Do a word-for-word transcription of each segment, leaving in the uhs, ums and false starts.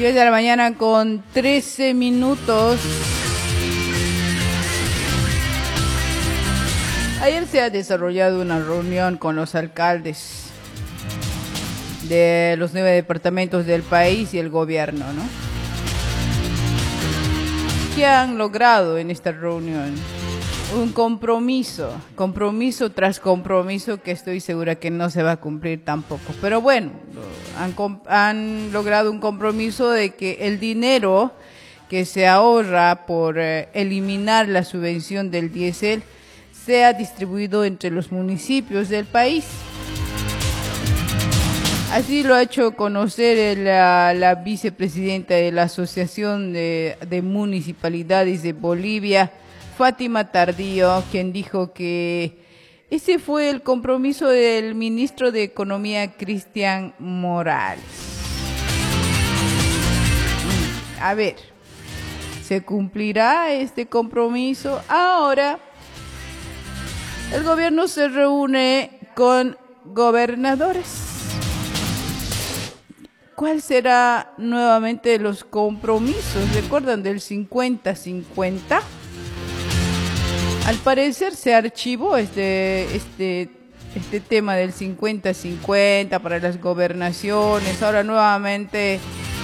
diez de la mañana con trece minutos. Ayer se ha desarrollado una reunión con los alcaldes de los nueve departamentos del país y el gobierno, ¿no? ¿Qué han logrado en esta reunión? Un compromiso, compromiso tras compromiso que estoy segura que no se va a cumplir tampoco. Pero bueno, han, han logrado un compromiso de que el dinero que se ahorra por eh, eliminar la subvención del diésel sea distribuido entre los municipios del país. Así lo ha hecho conocer la, la vicepresidenta de la Asociación de, de Municipalidades de Bolivia, Fátima Tardío, quien dijo que ese fue el compromiso del ministro de Economía, Cristian Morales. A ver, ¿se cumplirá este compromiso? Ahora, el gobierno se reúne con gobernadores. ¿Cuál será nuevamente los compromisos? ¿Recuerdan del cincuenta cincuenta? Al parecer se archivó este, este, este tema del cincuenta cincuenta para las gobernaciones. Ahora nuevamente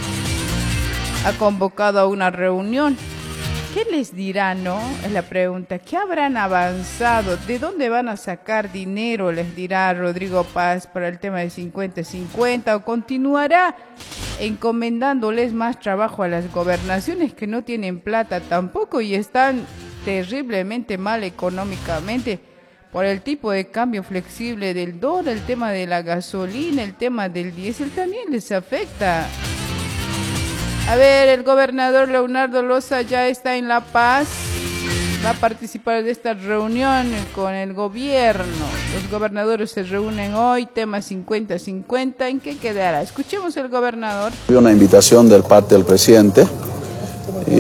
ha convocado a una reunión. ¿Qué les dirá, no? Es la pregunta. ¿Qué habrán avanzado? ¿De dónde van a sacar dinero? Les dirá Rodrigo Paz para el tema de cincuenta cincuenta. ¿O continuará encomendándoles más trabajo a las gobernaciones que no tienen plata tampoco y están terriblemente mal económicamente por el tipo de cambio flexible del dólar, el tema de la gasolina, el tema del diésel también les afecta? A ver, el gobernador Leonardo Loza ya está en La Paz, va a participar de esta reunión con el gobierno. Los gobernadores se reúnen hoy, tema cincuenta cincuenta, ¿en qué quedará? Escuchemos al gobernador. Una invitación del parte del presidente y,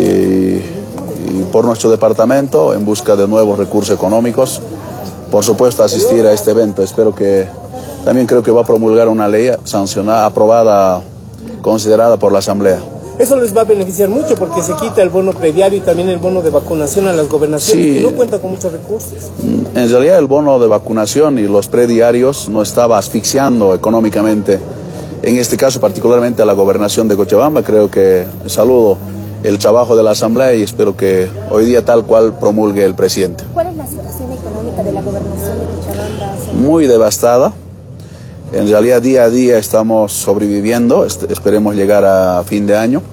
y por nuestro departamento en busca de nuevos recursos económicos. Por supuesto, asistir a este evento. Espero que, también creo que va a promulgar una ley sancionada, aprobada, considerada por la Asamblea. Eso les va a beneficiar mucho porque se quita el bono prediario y también el bono de vacunación a las gobernaciones, sí, y no cuenta con muchos recursos. En realidad el bono de vacunación y los prediarios no estaba asfixiando económicamente, en este caso particularmente a la gobernación de Cochabamba. Creo que saludo el trabajo de la Asamblea y espero que hoy día tal cual promulgue el presidente. ¿Cuál es la situación económica de la gobernación de Cochabamba? Muy devastada. En realidad día a día estamos sobreviviendo, esperemos llegar a fin de año.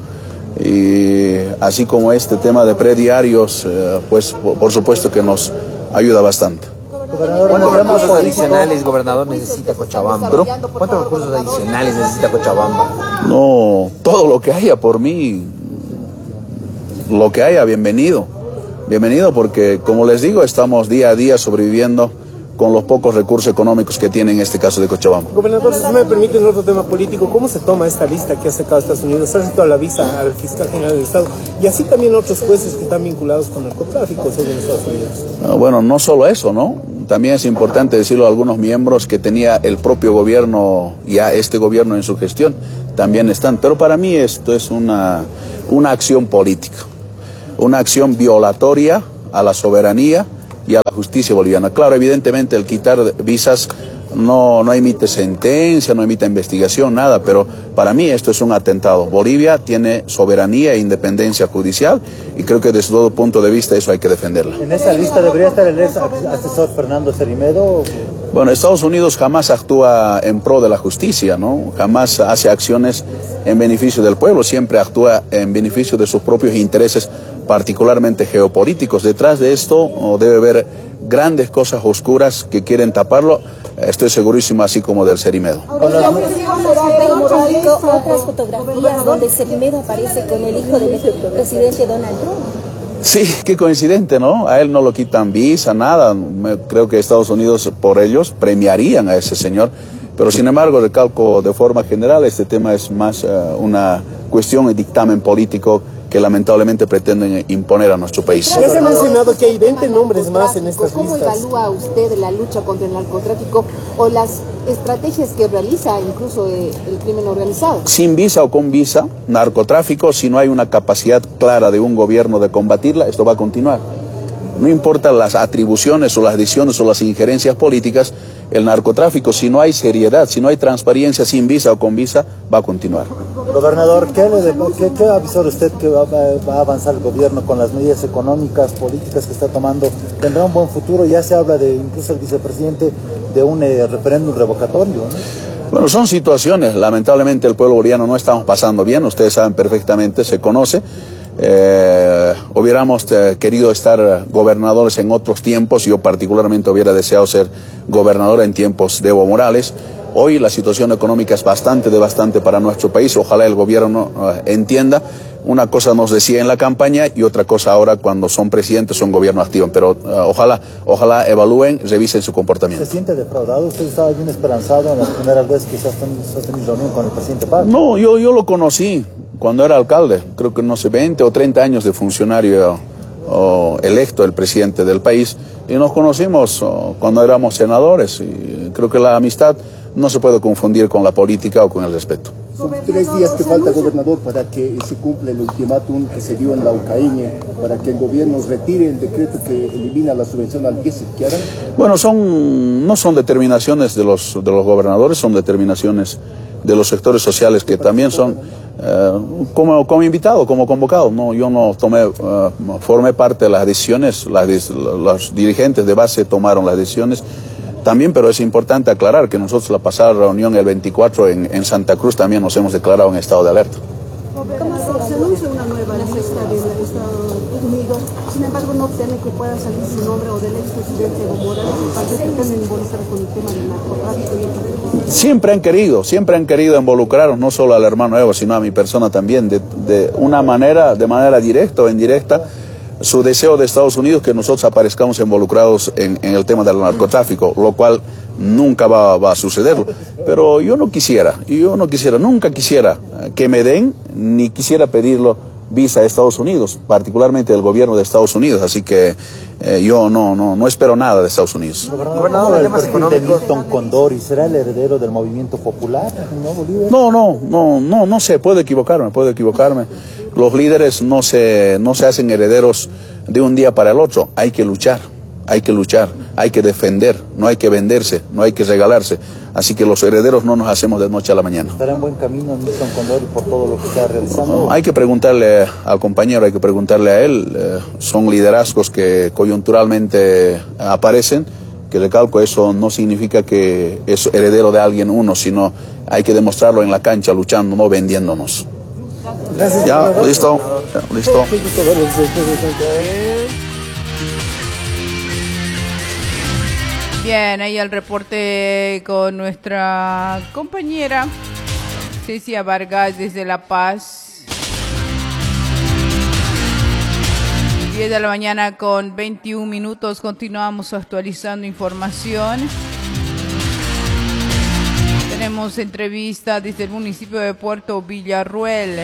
Y así como este tema de prediarios, eh, pues por supuesto que nos ayuda bastante. ¿Cuántos recursos adicionales, gobernador, necesita Cochabamba? ¿Pero? ¿Cuántos recursos adicionales necesita Cochabamba? No, todo lo que haya por mí, lo que haya, bienvenido. Bienvenido porque, como les digo, estamos día a día sobreviviendo con los pocos recursos económicos que tiene en este caso de Cochabamba. Gobernador, si me permite en otro tema político, ¿cómo se toma esta lista que ha sacado Estados Unidos? Ha recitado la visa al fiscal general del Estado y así también otros jueces que están vinculados con el narcotráfico según Estados Unidos. Ah, bueno, no solo eso, ¿no? También es importante decirlo a algunos miembros que tenía el propio gobierno, ya este gobierno en su gestión, también están. Pero para mí esto es una, una acción política, una acción violatoria a la soberanía y a la justicia boliviana. Claro, evidentemente el quitar visas no, no emite sentencia, no emite investigación, nada, pero para mí esto es un atentado. Bolivia tiene soberanía e independencia judicial y creo que desde todo punto de vista eso hay que defenderla. ¿En esa lista debería estar el ex asesor Fernando Cerimedo? Bueno, Estados Unidos jamás actúa en pro de la justicia, ¿no? Jamás hace acciones en beneficio del pueblo, siempre actúa en beneficio de sus propios intereses, particularmente geopolíticos. Detrás de esto debe haber grandes cosas oscuras que quieren taparlo, estoy segurísimo, así como del Cerimedo. Otras fotografías donde Cerimedo aparece con el hijo del presidente Donald Trump. Sí, qué coincidente, ¿no? A él no lo quitan visa, nada. Me, creo que Estados Unidos por ellos premiarían a ese señor. Pero sin embargo, recalco de forma general, este tema es más uh, una cuestión de dictamen político que lamentablemente pretenden imponer a nuestro país. Ya se ha mencionado que hay veinte nombres más en estas ¿Cómo listas? ¿Cómo evalúa usted la lucha contra el narcotráfico o las estrategias que realiza incluso eh, el crimen organizado? Sin visa o con visa, narcotráfico, si no hay una capacidad clara de un gobierno de combatirla, esto va a continuar. No importa las atribuciones o las decisiones o las injerencias políticas, el narcotráfico, si no hay seriedad, si no hay transparencia, sin visa o con visa, va a continuar. Gobernador, ¿qué, le, qué, qué avisó usted que va, va a avanzar el gobierno con las medidas económicas, políticas que está tomando? ¿Tendrá un buen futuro? Ya se habla de, incluso el vicepresidente, de un eh, referéndum revocatorio, ¿no? Bueno, son situaciones, lamentablemente el pueblo boliviano no estamos pasando bien, ustedes saben perfectamente, se conoce. Eh, hubiéramos eh, querido estar gobernadores en otros tiempos, yo particularmente hubiera deseado ser gobernador en tiempos de Evo Morales. Hoy la situación económica es bastante devastante para nuestro país, ojalá el gobierno eh, entienda. Una cosa nos decía en la campaña y otra cosa ahora cuando son presidentes, son gobierno activo, pero uh, ojalá, ojalá evalúen, revisen su comportamiento. ¿Se siente defraudado? ¿Usted estaba bien esperanzado en las primeras veces que se ha tenido reunión con el presidente Paz? No, yo, yo lo conocí cuando era alcalde, creo que no sé, veinte o treinta años de funcionario oh, electo, el presidente del país, y nos conocimos oh, cuando éramos senadores, y creo que la amistad no se puede confundir con la política o con el respeto. Son tres días que falta, gobernador, para que se cumpla el ultimátum que se dio en la Ucaeña, para que el gobierno retire el decreto que elimina la subvención al diésel. ¿Qué harán? Bueno, son, no son determinaciones de los, de los gobernadores, son determinaciones de los sectores sociales que también son eh, como, como invitado, como convocado. No, yo no tomé, uh, formé parte de las decisiones, las, los dirigentes de base tomaron las decisiones. También, pero es importante aclarar que nosotros la pasada reunión el veinticuatro en, en Santa Cruz también nos hemos declarado en estado de alerta. Se anuncia una nueva lista de Estados Unidos, sin embargo no teme que pueda salir su nombre o del expresidente Evo Morales, tal vez que estén involucrados con el tema del narcotráfico y el... Siempre han querido, siempre han querido involucrarnos, no solo al hermano Evo, sino a mi persona también, de, de una manera, de manera directa o indirecta. Su deseo de Estados Unidos que nosotros aparezcamos involucrados en, en el tema del narcotráfico, lo cual nunca va, va a suceder. Pero yo no quisiera, yo no quisiera, nunca quisiera que me den, ni quisiera pedirlo visa a Estados Unidos, particularmente del gobierno de Estados Unidos, así que eh, yo no, no, no espero nada de Estados Unidos. Gobernador, el perfil de Milton Condori, ¿será el heredero del movimiento popular en Nuevo Bolivia? No, no, no, no, no sé, puedo equivocarme, puedo equivocarme. Los líderes no se, no se hacen herederos de un día para el otro, hay que luchar, hay que luchar, hay que defender, no hay que venderse, no hay que regalarse. Así que los herederos no nos hacemos de noche a la mañana. ¿Estará en buen camino Milton Condori por todo lo que está realizando? No, hay que preguntarle al compañero, hay que preguntarle a él. Eh, son liderazgos que coyunturalmente aparecen, que recalco, eso no significa que es heredero de alguien uno, sino hay que demostrarlo en la cancha, luchando, no vendiéndonos. Gracias. Ya, listo, ya, listo. Bien, ahí el reporte con nuestra compañera Cecia Vargas desde La Paz. diez de la mañana con veintiún minutos, continuamos actualizando información. Tenemos entrevista desde el municipio de Puerto Villarruel.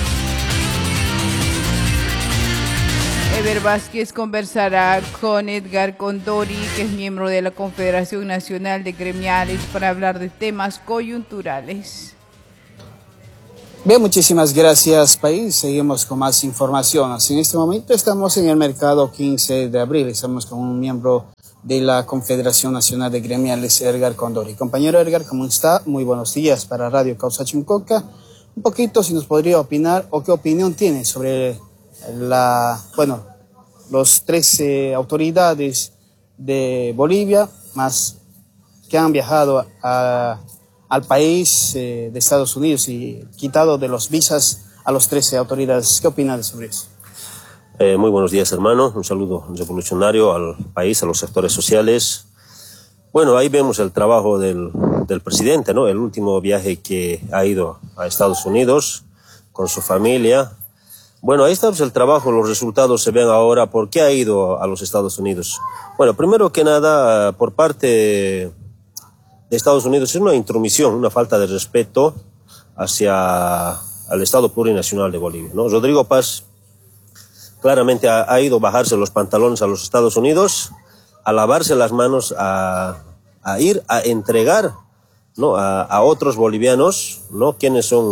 Ever Vázquez conversará con Edgar Condori, que es miembro de la Confederación Nacional de Gremiales, para hablar de temas coyunturales. Bien, muchísimas gracias, país. Seguimos con más información. En este momento estamos en el mercado quince de abril. Estamos con un miembro de la Confederación Nacional de Gremiales, Edgar Condori. Compañero Edgar, ¿cómo está? Muy buenos días para Radio Causa Chuncoca. Un poquito, si nos podría opinar o qué opinión tiene sobre la, bueno, los trece autoridades de Bolivia, más que han viajado a, al país eh, de Estados Unidos y quitado de los visas a los trece autoridades. ¿Qué opinan sobre eso? Eh, muy buenos días, hermano. Un saludo revolucionario al país, a los sectores sociales. Bueno, ahí vemos el trabajo del, del presidente, ¿no? El último viaje que ha ido a Estados Unidos con su familia. Bueno, ahí está pues, el trabajo, los resultados se ven ahora. ¿Por qué ha ido a los Estados Unidos? Bueno, primero que nada, por parte de Estados Unidos es una intromisión, una falta de respeto hacia el Estado plurinacional de Bolivia, ¿no? Rodrigo Paz claramente ha, ha ido a bajarse los pantalones a los Estados Unidos, a lavarse las manos, a, a ir a entregar, ¿no?, a, a otros bolivianos, ¿no?, quienes son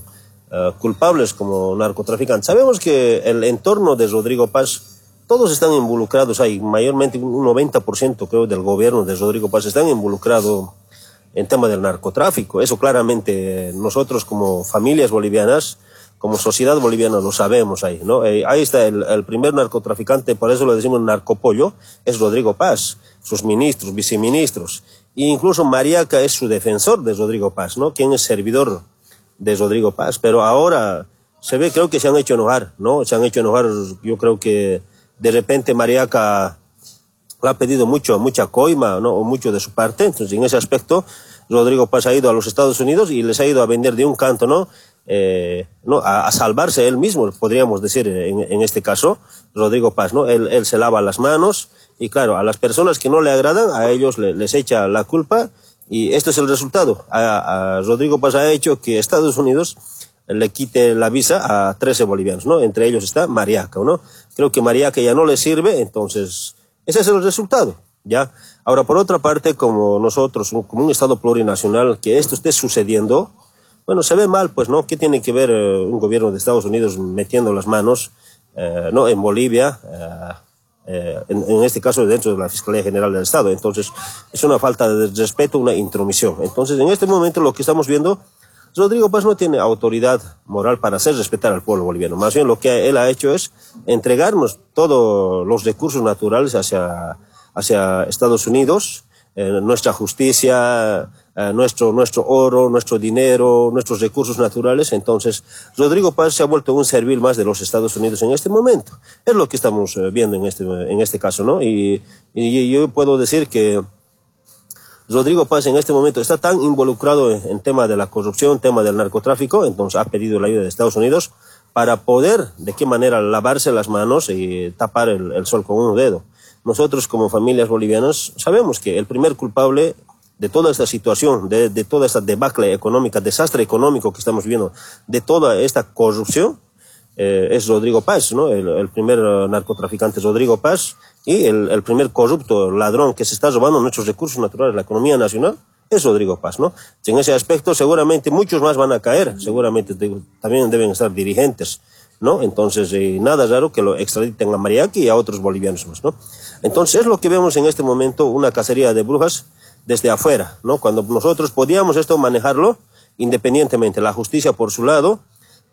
uh, culpables como narcotraficantes. Sabemos que el entorno de Rodrigo Paz, todos están involucrados, hay mayormente un noventa por ciento creo del gobierno de Rodrigo Paz están involucrados en tema del narcotráfico. Eso claramente nosotros como familias bolivianas, como sociedad boliviana lo sabemos ahí, ¿no? Eh, ahí está el, el primer narcotraficante, por eso lo decimos narcopollo, es Rodrigo Paz, sus ministros, viceministros, e incluso Mariaca es su defensor de Rodrigo Paz, ¿no?, quien es servidor de Rodrigo Paz, pero ahora se ve, creo que se han hecho enojar, ¿no? Se han hecho enojar, yo creo que de repente Mariaca le ha pedido mucho, mucha coima, ¿no?, o mucho de su parte. Entonces, en ese aspecto, Rodrigo Paz ha ido a los Estados Unidos y les ha ido a vender de un canto, ¿no?, eh, ¿no? A, a salvarse él mismo, podríamos decir en, en este caso, Rodrigo Paz, ¿no? Él, él se lava las manos y, claro, a las personas que no le agradan, a ellos le, les echa la culpa y este es el resultado. A, a Rodrigo Paz ha hecho que Estados Unidos le quite la visa a trece bolivianos, ¿no? Entre ellos está Mariaca, ¿no? Creo que Mariaca ya no le sirve, entonces ese es el resultado, ¿ya? Ahora, por otra parte, como nosotros, como un Estado plurinacional, que esto esté sucediendo, bueno, se ve mal, pues, ¿no? ¿Qué tiene que ver eh, un gobierno de Estados Unidos metiendo las manos, eh, ¿no?, en Bolivia, eh, eh, en, en este caso dentro de la Fiscalía General del Estado? Entonces, es una falta de respeto, una intromisión. Entonces, en este momento lo que estamos viendo, Rodrigo Paz no tiene autoridad moral para hacer respetar al pueblo boliviano. Más bien lo que él ha hecho es entregarnos todos los recursos naturales hacia, hacia Estados Unidos, eh, nuestra justicia, eh, nuestro, nuestro oro, nuestro dinero, nuestros recursos naturales. Entonces, Rodrigo Paz se ha vuelto un servil más de los Estados Unidos en este momento. Es lo que estamos viendo en este, en este caso, ¿no? Y, y yo puedo decir que Rodrigo Paz en este momento está tan involucrado en, en tema de la corrupción, tema del narcotráfico, entonces ha pedido la ayuda de Estados Unidos para poder, de qué manera, lavarse las manos y tapar el, el sol con un dedo. Nosotros como familias bolivianas sabemos que el primer culpable de toda esta situación, de, de toda esta debacle económica, desastre económico que estamos viviendo, de toda esta corrupción, eh, es Rodrigo Paz, ¿no? El, el primer narcotraficante es Rodrigo Paz y el, el primer corrupto ladrón que se está robando nuestros recursos naturales, la economía nacional, es Rodrigo Paz, ¿no? En ese aspecto seguramente muchos más van a caer, seguramente también deben estar dirigentes, ¿no? Entonces, eh, nada raro que lo extraditen a Mariaca y a otros bolivianos más, ¿no? Entonces, es lo que vemos en este momento, una cacería de brujas desde afuera, ¿no? Cuando nosotros podíamos esto manejarlo independientemente, la justicia por su lado,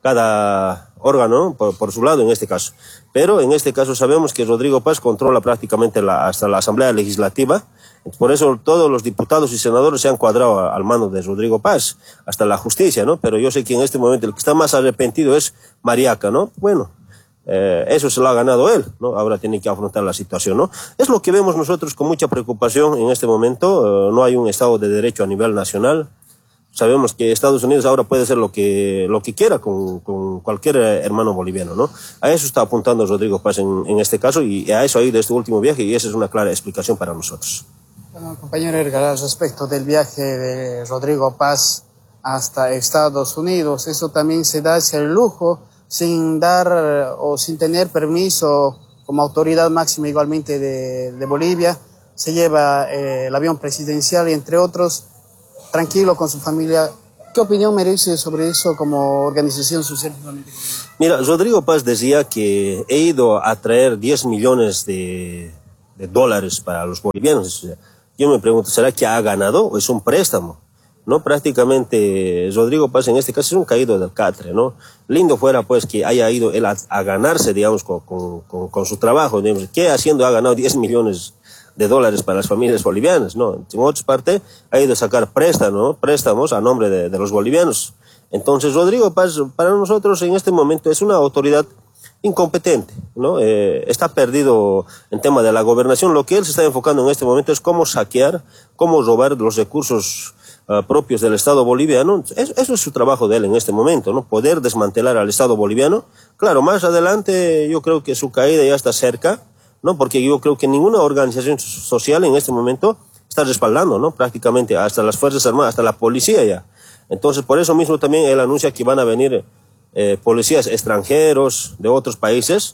cada órgano por, por su lado en este caso. Pero en este caso sabemos que Rodrigo Paz controla prácticamente la, hasta la Asamblea Legislativa. Por eso todos los diputados y senadores se han cuadrado al mando de Rodrigo Paz, hasta la justicia, ¿no? Pero yo sé que en este momento el que está más arrepentido es Mariaca, ¿no? Bueno, eh, eso se lo ha ganado él, ¿no? Ahora tiene que afrontar la situación, ¿no? Es lo que vemos nosotros con mucha preocupación en este momento. Eh, no hay un Estado de Derecho a nivel nacional. Sabemos que Estados Unidos ahora puede hacer lo que, lo que quiera con, con cualquier hermano boliviano, ¿no? A eso está apuntando Rodrigo Paz en, en este caso y a eso ha ido este último viaje y esa es una clara explicación para nosotros. Bueno, compañero Edgar, al respecto del viaje de Rodrigo Paz hasta Estados Unidos, eso también se da hacia el lujo sin dar o sin tener permiso como autoridad máxima igualmente de, de Bolivia, se lleva eh, el avión presidencial y entre otros, tranquilo con su familia. ¿Qué opinión merece sobre eso como organización social? Mira, Rodrigo Paz decía que he ido a traer diez millones de, de dólares para los bolivianos. Yo me pregunto, ¿será que ha ganado o es un préstamo? ¿No? Prácticamente Rodrigo Paz en este caso es un caído del catre, ¿no? Lindo fuera pues que haya ido él a, a ganarse, digamos, con, con, con, con su trabajo, digamos. ¿Qué haciendo ha ganado diez millones de dólares para las familias bolivianas? No, en otra parte ha ido a sacar préstamos, ¿no? préstamos a nombre de, de los bolivianos. Entonces Rodrigo Paz para nosotros en este momento es una autoridad incompetente, ¿no? Eh, está perdido en tema de la gobernación. Lo que él se está enfocando en este momento es cómo saquear, cómo robar los recursos uh, propios del Estado boliviano. Es, eso es su trabajo de él en este momento, ¿no? Poder desmantelar al Estado boliviano. Claro, más adelante yo creo que su caída ya está cerca, ¿no? Porque yo creo que ninguna organización social en este momento está respaldando, ¿no? Prácticamente hasta las Fuerzas Armadas, hasta la policía ya. Entonces, por eso mismo también él anuncia que van a venir eh, policías extranjeros de otros países,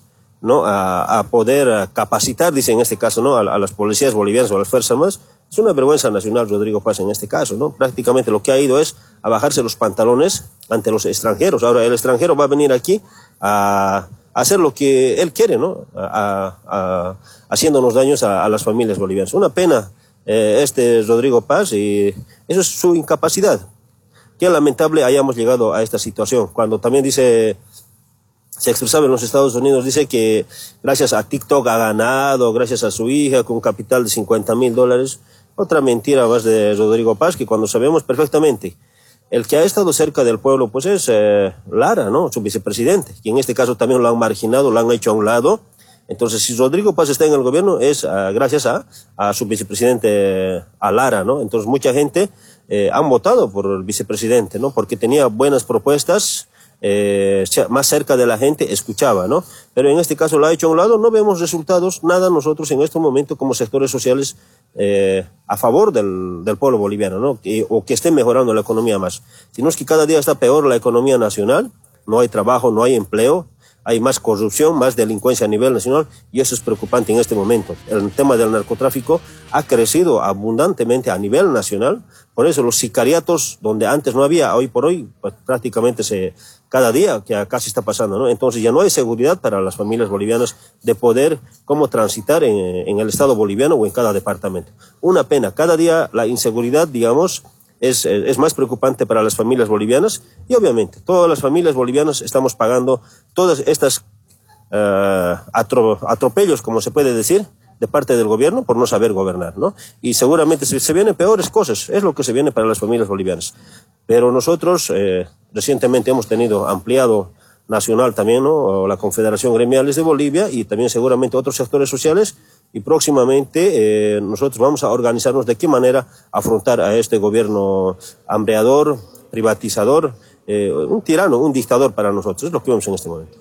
¿no? A, a poder capacitar, dice en este caso, ¿no? A, a las policías bolivianas o a las Fuerzas Armadas. Es una vergüenza nacional Rodrigo Paz en este caso, ¿no? Prácticamente lo que ha ido es a bajarse los pantalones ante los extranjeros. Ahora el extranjero va a venir aquí a, a hacer lo que él quiere, ¿no? A, a, haciéndonos daños a, a las familias bolivianas. Una pena eh, este Rodrigo Paz, y eso es su incapacidad. Qué lamentable hayamos llegado a esta situación, cuando también dice... Se expresaba en los Estados Unidos, dice que gracias a TikTok ha ganado, gracias a su hija, con un capital de cincuenta mil dólares. Otra mentira más de Rodrigo Paz, que cuando sabemos perfectamente, el que ha estado cerca del pueblo, pues es eh, Lara, ¿no? Su vicepresidente, que en este caso también lo han marginado, lo han hecho a un lado. Entonces, si Rodrigo Paz está en el gobierno, es uh, gracias a, a su vicepresidente, a Lara, ¿no? Entonces, mucha gente eh, han votado por el vicepresidente, ¿no? Porque tenía buenas propuestas, Eh, más cerca de la gente, escuchaba, ¿no? Pero en este caso lo ha hecho a un lado, no vemos resultados, nada nosotros en este momento como sectores sociales eh, a favor del, del pueblo boliviano, ¿no? Que, o que esté mejorando la economía más. Sino es que cada día está peor la economía nacional, no hay trabajo, no hay empleo, hay más corrupción, más delincuencia a nivel nacional, y eso es preocupante en este momento. El tema del narcotráfico ha crecido abundantemente a nivel nacional, por eso los sicariatos, donde antes no había, hoy por hoy, pues, prácticamente se, cada día que acá se está pasando, ¿no? Entonces ya no hay seguridad para las familias bolivianas de poder cómo transitar en, en el estado boliviano o en cada departamento. Una pena, cada día la inseguridad, digamos, Es, es más preocupante para las familias bolivianas, y obviamente todas las familias bolivianas estamos pagando todas estas uh, atro, atropellos, como se puede decir, de parte del gobierno por no saber gobernar, ¿no? Y seguramente se, se vienen peores cosas, es lo que se viene para las familias bolivianas. Pero nosotros eh, recientemente hemos tenido ampliado nacional también, ¿no? O la Confederación Gremiales de Bolivia, y también seguramente otros sectores sociales. Y próximamente eh, nosotros vamos a organizarnos de qué manera afrontar a este gobierno hambreador, privatizador, eh, un tirano, un dictador para nosotros. Es lo que vemos en este momento.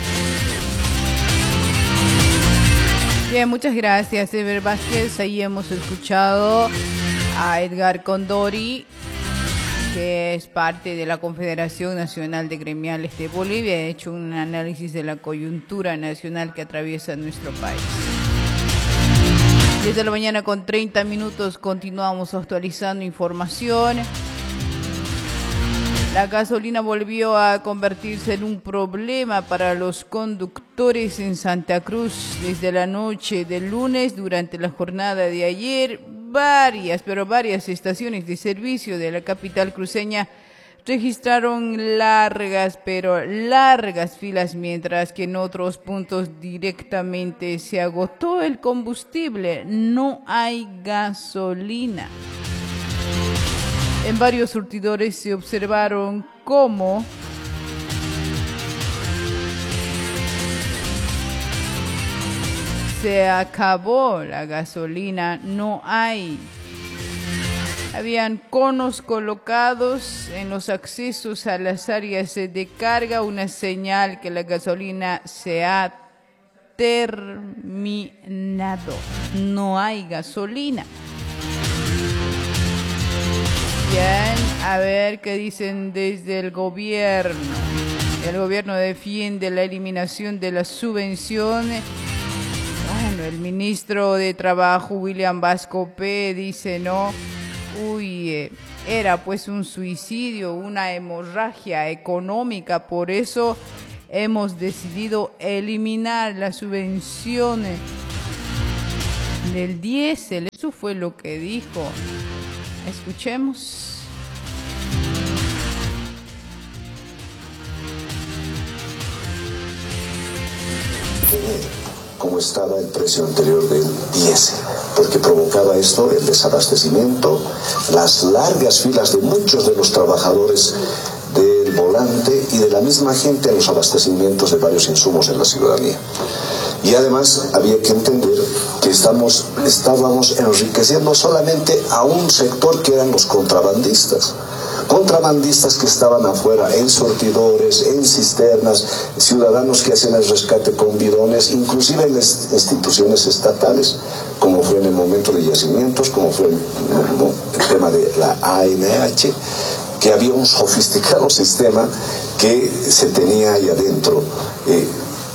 Bien, muchas gracias, Ever Vázquez. Ahí hemos escuchado a Edgar Condori, que es parte de la Confederación Nacional de Gremiales de Bolivia. Ha hecho un análisis de la coyuntura nacional que atraviesa nuestro país. Desde la mañana con treinta minutos continuamos actualizando información. La gasolina volvió a convertirse en un problema para los conductores en Santa Cruz. Desde la noche del lunes, durante la jornada de ayer, varias, pero varias estaciones de servicio de la capital cruceña registraron largas, pero largas filas, mientras que en otros puntos directamente se agotó el combustible. No hay gasolina. En varios surtidores se observaron cómo se acabó la gasolina, no hay. Habían conos colocados en los accesos a las áreas de carga, una señal que la gasolina se ha terminado. No hay gasolina. Bien, a ver qué dicen desde el gobierno. El gobierno defiende la eliminación de las subvenciones. Bueno, el ministro de Trabajo, William Vascope, dice no. Uy, eh, era pues un suicidio, una hemorragia económica, por eso hemos decidido eliminar las subvenciones del diésel. Eso fue lo que dijo. Escuchemos. Como estaba el precio anterior del diésel, porque provocaba esto el desabastecimiento, las largas filas de muchos de los trabajadores del volante y de la misma gente en los abastecimientos de varios insumos en la ciudadanía. Y además había que entender que estamos, estábamos enriqueciendo solamente a un sector que eran los contrabandistas. Contrabandistas que estaban afuera en surtidores, en cisternas, ciudadanos que hacían el rescate con bidones, inclusive en las instituciones estatales, como fue en el momento de yacimientos, como fue el, el tema de la A N H, que había un sofisticado sistema que se tenía ahí adentro. Eh,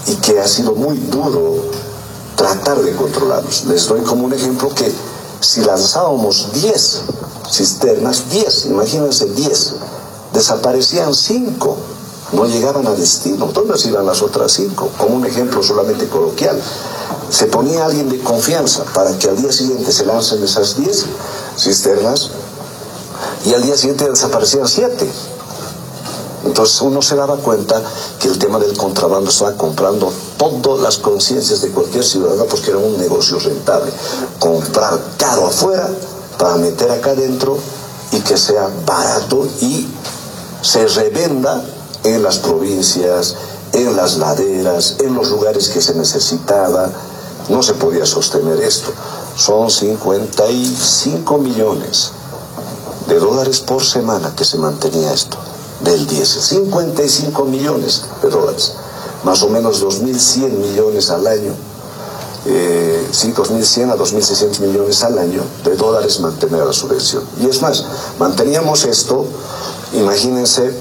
y que ha sido muy duro tratar de controlarlos. Les doy como un ejemplo que si lanzábamos diez cisternas, diez, imagínense diez, desaparecían cinco, no llegaban a destino. ¿Dónde se iban las otras cinco? Como un ejemplo solamente coloquial. Se ponía alguien de confianza para que al día siguiente se lancen esas diez cisternas y al día siguiente desaparecían siete. Entonces uno se daba cuenta que el tema del contrabando estaba comprando todas las conciencias de cualquier ciudadano, porque era un negocio rentable. Comprar caro afuera para meter acá adentro y que sea barato y se revenda en las provincias, en las laderas, en los lugares que se necesitaba. No se podía sostener esto. Son cincuenta y cinco millones de dólares por semana que se mantenía esto del diésel. cincuenta y cinco millones de dólares, más o menos dos mil cien millones al año. Eh, sí, dos mil cien a dos mil seiscientos millones al año de dólares mantener la subvención. Y es más, manteníamos esto, imagínense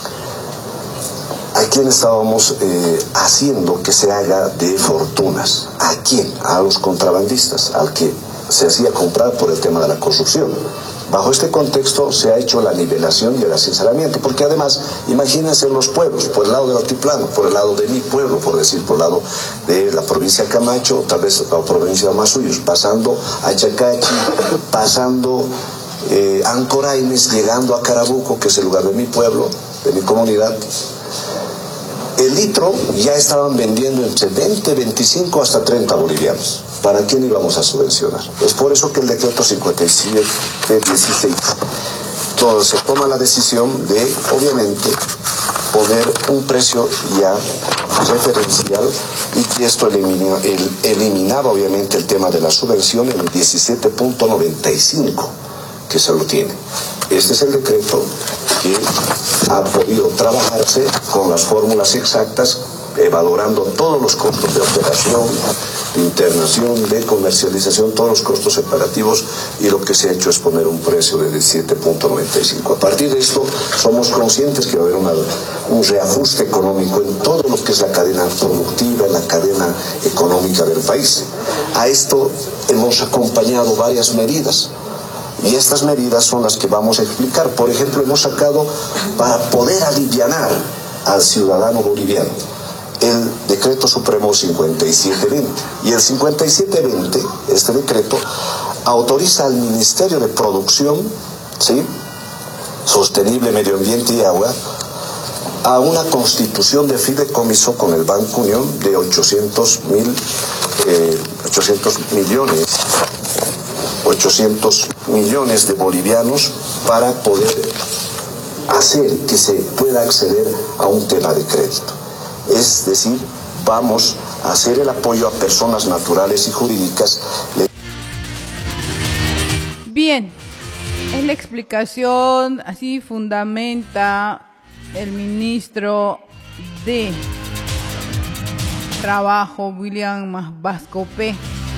a quién estábamos eh, haciendo que se haga de fortunas. ¿A quién? A los contrabandistas, al que se hacía comprar por el tema de la corrupción. Bajo este contexto se ha hecho la nivelación y el asinceramiento, porque además, imagínense los pueblos, por el lado del altiplano, por el lado de mi pueblo, por decir, por el lado de la provincia de Camacho, tal vez la provincia de Masuyos, pasando a Chacachi, pasando eh, a Ancoraimes, llegando a Carabuco, que es el lugar de mi pueblo, de mi comunidad. El litro ya estaban vendiendo entre veinte, veinticinco hasta treinta bolivianos. ¿Para quién íbamos a subvencionar? Es por eso que el decreto cincuenta y siete dieciséis, todo se toma la decisión de, obviamente, poner un precio ya referencial y que esto elimina, el, eliminaba, obviamente, el tema de la subvención en el diecisiete punto noventa y cinco, que se lo tiene. Este es el decreto que ha podido trabajarse con las fórmulas exactas, eh, valorando todos los costos de operación, de internación, de comercialización, todos los costos separativos, y lo que se ha hecho es poner un precio de diecisiete punto noventa y cinco. A partir de esto, somos conscientes que va a haber una, un reajuste económico en todo lo que es la cadena productiva, en la cadena económica del país. A esto hemos acompañado varias medidas. Y estas medidas son las que vamos a explicar. Por ejemplo, hemos sacado, para poder alivianar al ciudadano boliviano, el decreto supremo cincuenta y siete veinte. Y el cincuenta y siete veinte, este decreto, autoriza al Ministerio de Producción, ¿sí?, Sostenible, Medio Ambiente y Agua, a una constitución de fideicomiso con el Banco Unión de ochocientos mil, eh, ochocientos millones, ochocientos millones de bolivianos para poder hacer que se pueda acceder a un tema de crédito. Es decir, vamos a hacer el apoyo a personas naturales y jurídicas. Bien, en la explicación así fundamenta el ministro de Trabajo, William Vascope,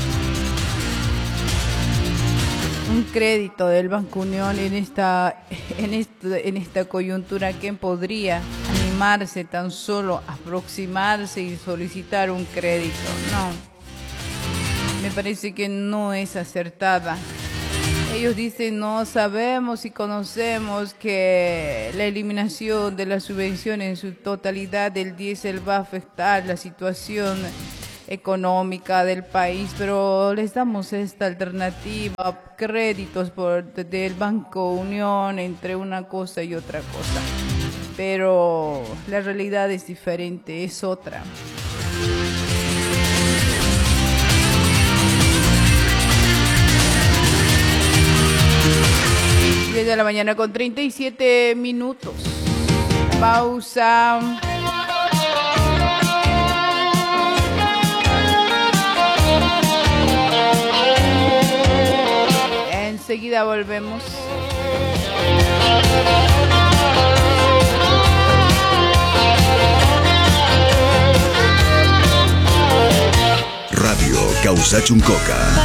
un crédito del Banco Unión en esta, en esta, en esta coyuntura. ¿Quién podría animarse tan solo a aproximarse y solicitar un crédito? No, me parece que no es acertada. Ellos dicen: no sabemos y conocemos que la eliminación de la subvención en su totalidad del diésel va a afectar la situación económica del país, pero les damos esta alternativa, créditos por del Banco Unión, entre una cosa y otra cosa. Pero la realidad es diferente, es otra. diez de la mañana con treinta y siete minutos. Pausa. Enseguida volvemos. Radio Causachuncoca.